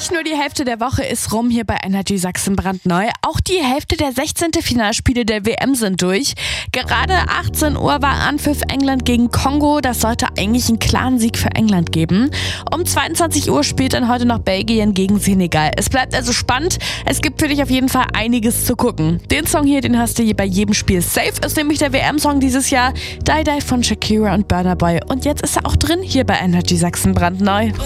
Nicht nur die Hälfte der Woche ist rum hier bei Energy Sachsen brandneu, auch die Hälfte der 16. Finalspiele der WM sind durch. Gerade 18 Uhr war Anpfiff England gegen Kongo, das sollte eigentlich einen klaren Sieg für England geben. Um 22 Uhr spielt dann heute noch Belgien gegen Senegal. Es bleibt also spannend, es gibt für dich auf jeden Fall einiges zu gucken. Den Song hier, den hast du hier bei jedem Spiel safe, ist nämlich der WM-Song dieses Jahr, Die Die von Shakira und Burna Boy. Und jetzt ist er auch drin hier bei Energy Sachsen brandneu.